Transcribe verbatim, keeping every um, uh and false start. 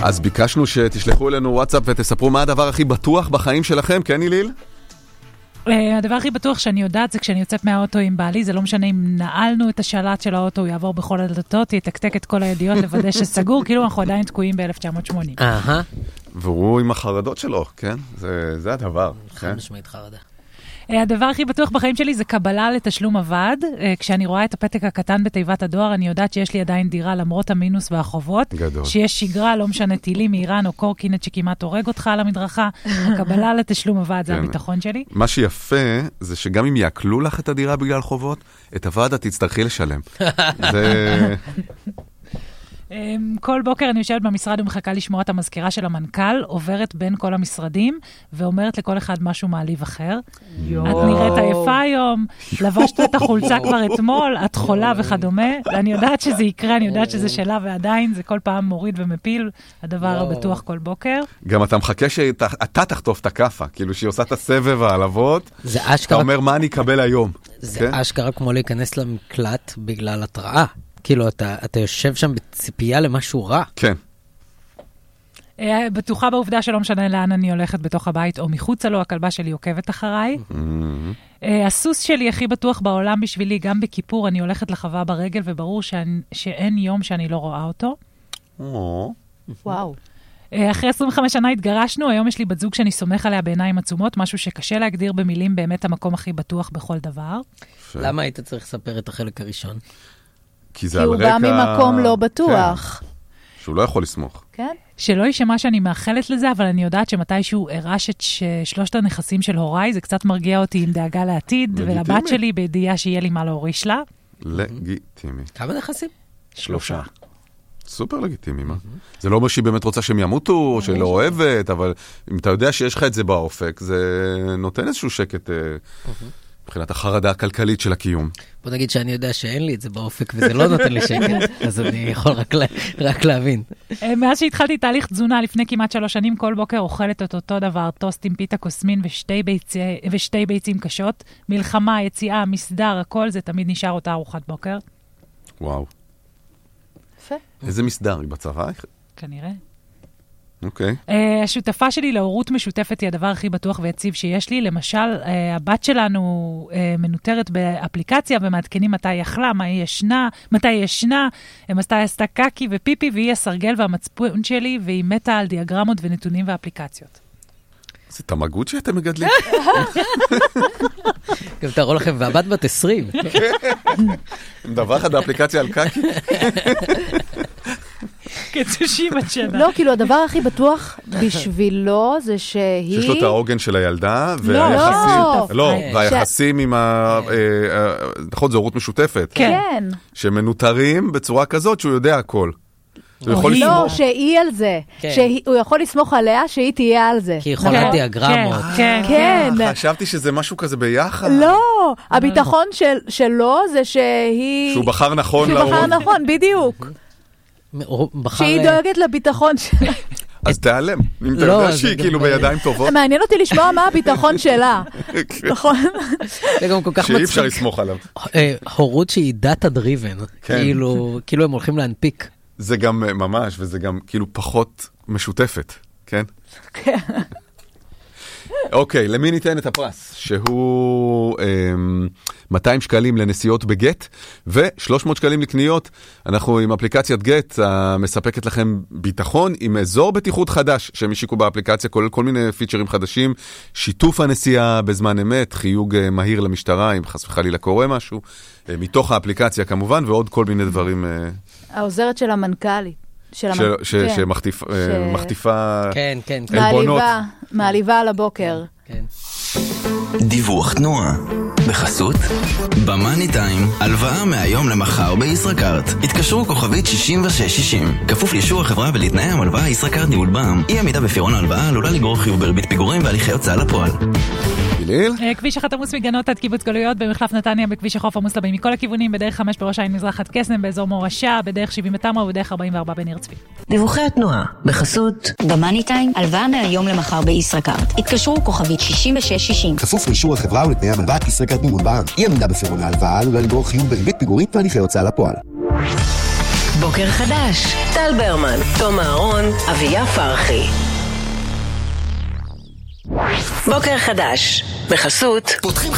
אז ביקשנו שתשלחו אלינו וואטסאפ ותספרו מה הדבר הכי בטוח בחיים שלכם, כן איליל? הדבר הכי בטוח שאני יודעת זה כשאני יוצאת מהאוטו עם בעלי, זה לא משנה אם נעלנו את השלט של האוטו, הוא יעבור בכל הדלתות, יתקתק את כל הידיעות, לוודא שסגור, כאילו אנחנו עדיין תקועים ב-אלף תשע מאות שמונים. אהה. והוא עם החרדות שלו, כן? זה, זה הדבר. חד משמעית חרדה. הדבר הכי בטוח בחיים שלי זה קבלה לתשלום הוועד. כשאני רואה את הפתק הקטן בתיבת הדואר, אני יודעת שיש לי עדיין דירה למרות המינוס והחובות. גדול. שיש שגרה, לא משנה טילים מאיראן או קורקינט שכמעט הורג אותך על המדרכה. הקבלה לתשלום הוועד זה הביטחון שלי. מה שיפה זה שגם אם יעקלו לך את הדירה בגלל חובות, את הוועד את תצטרכי לשלם. זה... כל בוקר אני יושבת במשרד ומחכה לשמוע את המזכירה של המנכ"ל, עוברת בין כל המשרדים, ואומרת לכל אחד משהו מעליב אחר. את נראית עייפה היום, לבשת את החולצה כבר אתמול, את חולה וכדומה, ואני יודעת שזה יקרה, אני יודעת שזה שלה, ועדיין זה כל פעם מוריד ומפיל, הדבר הבטוח כל בוקר. גם אתה מחכה שאתה תחטוף את הקפה, כאילו שהיא עושה את הסבב העלבות, אתה אומר מה אני אקבל היום. זה אשכרה כמו להיכנס למקלט בגלל התראה. כאילו, אתה, אתה יושב שם בציפייה למשהו רע. כן. בטוחה בעובדה שלא משנה לאן אני הולכת בתוך הבית, או מחוצה לו, הכלבה שלי עוקבת אחריי. הסוס שלי הכי בטוח בעולם בשבילי, גם בכיפור, אני הולכת לחווה ברגל, וברור שאין יום שאני לא רואה אותו. וואו. אחרי עשרים וחמש שנה התגרשנו, היום יש לי בת זוג שאני סומך עליה בעיניים עצומות, משהו שקשה להגדיר במילים באמת המקום הכי בטוח בכל דבר. למה היית צריך לספר את החלק הראשון? כי זה כי על הוא רקע... בא ממקום לא בטוח. כן. שהוא לא יכול לסמוך. כן? שלא יישמע שאני מאחלת לזה, אבל אני יודעת שמתישהו הרש את שלושת הנכסים של הוריי, זה קצת מרגיע אותי עם דאגה לעתיד, ולבת שלי בידיעה שיהיה לי מה להוריש לה. לגיטימי. כמה נכסים? שלושה. סופר לגיטימי, מה? זה לא אומר שהיא באמת רוצה שהם ימותו, או שלא אוהבת, אבל אם אתה יודע שיש לך את זה באופק, זה נותן איזשהו שקט מבחינת החרדה הכלכלית של הקיום. בוא נגיד שאני יודע שאין לי את זה באופק, וזה לא נותן לי שקט, אז אני יכול רק להבין. מאז שהתחלתי תהליך תזונה לפני כמעט שלוש שנים, כל בוקר אוכלת את אותו דבר, טוסט עם פיתה קוסמין ושתי ביצים קשות, מלחמה, יציאה, מסדר, הכל זה תמיד נשאר אותה ארוחת בוקר. וואו. יפה. איזה מסדר? היא בצבא? כנראה. אוקיי. השותפה שלי להורות משותפת היא הדבר הכי בטוח ויציב שיש לי. למשל, הבת שלנו מנותרת באפליקציה ומעדכנים מתי היא אכלה, מה היא ישנה, מתי היא ישנה, מתי עשתה קקי ופיפי, והיא הסרגל והמצפון שלי, והיא מתה על דיאגרמות ונתונים ואפליקציות. זה תמגות שאתם מגדלים? גם תראו לכם, והבת בת עשרים. דבר אחד באפליקציה על קקי? כצושים עד שנה. לא, כאילו הדבר הכי בטוח בשבילו זה שהיא... שיש לו את העוגן של הילדה, והיחסים... לא, והיחסים עם ה... נכון, זו הורות משותפת. כן. שמנותרים בצורה כזאת שהוא יודע הכל. לא, שהיא על זה. שהוא יכול לסמוך עליה שהיא תהיה על זה. כי היא יכולה דיאגרמות. כן. חשבתי שזה משהו כזה ביחד. לא, הביטחון שלו זה שהיא... שהוא בחר נכון שהוא בחר נכון, בדיוק. שהיא דואגת לביטחון שלה. אז תיעלם. אם אתה יודע שהיא כאילו בידיים טובות. מעניין אותי לשמוע מה הביטחון שלה. נכון? שאי אפשר לסמוך עליו. הורות שהיא דאטה דריבן. כאילו הם הולכים להנפיק. זה גם ממש, וזה גם כאילו פחות משותפת, כן? כן. אוקיי, למי ניתן את הפרס? שהוא מאתיים שקלים לנסיעות בגט, ו-שלוש מאות שקלים לקניות. אנחנו עם אפליקציית גט, מספקת לכם ביטחון עם אזור בטיחות חדש, שהם השיקו באפליקציה, כולל כל מיני פיצ'רים חדשים, שיתוף הנסיעה בזמן אמת, חיוג מהיר למשטרה, אם חס וחלילה קורה משהו, מתוך האפליקציה כמובן, ועוד כל מיני דברים. העוזרת של המנכ"לית. שמחטיפה עלבונות. מעליבה על הבוקר. דיווח תנועה בחסות במאני טיים, הלוואה מהיום למחר בישראכרט. התקשרו כוכבית שישים ושש שישים. כפוף לאישור החברה ולתנאי המלוואה. ישראכרט ניהול בע"מ. אי עמידה בפירעון ההלוואה עלולה לגרור חיוב בריבית פיגורים והליכי הוצאה לפועל. כביש אחת עמוס מגנות עד קיבוץ גלויות, במחלף נתניה, בכביש החוף עמוס לבאים מכל הכיוונים, בדרך חמש בראש העין מזרח עד קסם, באזור מורשה, בדרך שבעים בתמרה ובדרך ארבעים וארבע בניר צבי. דיווחי התנועה בחסות במאני טיים, הלוואה מהיום למחר בישראכרט. התקשרו כוכבית שישים ושש שישים. כפוף לאישור החברה ולתנאי המלוואה. ישראכרט ניהול בע"מ. אי עמידה בפירעון ההלוואה עלולה לגרור חיוב בריבית פיגורים והליכי הוצאה לפועל. בוקר חדש, טל ברמן, תום אהרון, אביה פרחי. בוקר חדש, בחסות.